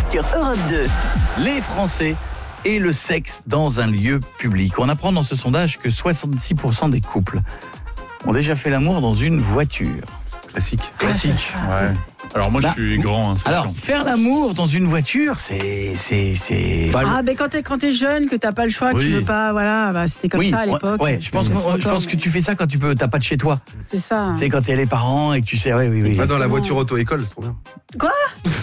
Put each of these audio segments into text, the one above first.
sur Europe 2. Les Français et le sexe dans un lieu public. On apprend dans ce sondage que 66% des couples ont déjà fait l'amour dans une voiture. Classique. Ouais. Alors moi je suis grand. C'est Alors, chiant. faire l'amour dans une voiture, c'est... Ah, mais quand t'es jeune, que t'as pas le choix, que tu veux pas, voilà, bah, c'était comme ça à l'époque. Ouais, je pense que tu fais ça quand t'as pas de chez toi. C'est ça. C'est quand t'as les parents et que tu sais, oui. Va dans la voiture auto-école, c'est trop bien. Quoi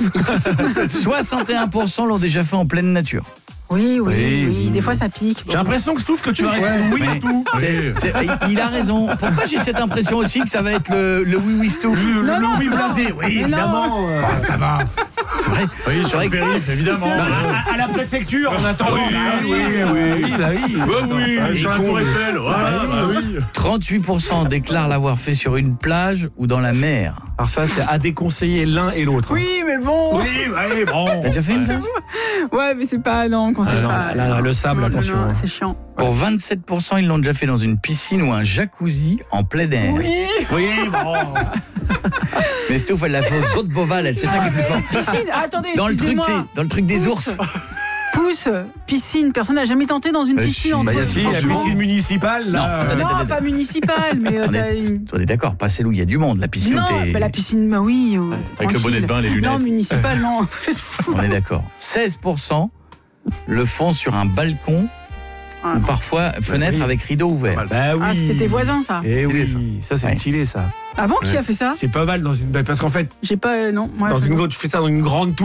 61% l'ont déjà fait en pleine nature. Oui. Des fois, ça pique. J'ai l'impression que Stouff, que tu vas répondre oui à tout. Il a raison. Pourquoi j'ai cette impression aussi que ça va être le oui Stouff? Le oui blasé, oui, évidemment. Ça va. C'est vrai. Oui, C'est sur vrai le périph', évidemment. À la préfecture, on attend. Sur la tour Eiffel, voilà, bah oui. 38% déclarent l'avoir fait sur une plage ou dans la mer. Alors ça, c'est à déconseiller l'un et l'autre. Oui, mais bon. Oui, bon. T'as déjà fait une plage? Ouais, mais c'est pas, non, qu'on sait non, pas. là, le sable, attention. Non, c'est chiant. Pour 27%, ils l'ont déjà fait dans une piscine ou un jacuzzi en plein air. Oui, bon. Mais Stouff, elle l'a fait aux autres Beauval, elle, c'est ça qui est plus fort. Piscine, attendez, Dans le truc, excusez-moi. dans le truc des ours. Pousse, piscine, personne n'a jamais tenté dans une piscine entre eux. Si, la piscine municipale, là. Non, pas municipale, mais On est d'accord, pas celle où il y a du monde, la piscine. non, bah, la piscine, bah oui. Avec le bonnet de bain, les lunettes. Non, municipale, non. Vous êtes fous. On est d'accord. 16% le font sur un balcon ou parfois fenêtre avec rideau ouvert. Bah oui. Ah, c'était tes voisins, ça. Eh Stylé, oui, ça c'est Ouais. stylé ça. Ah bon, qui a fait ça? C'est pas mal dans une parce qu'en fait J'ai pas, non. Moi, tu fais ça dans une grande tour.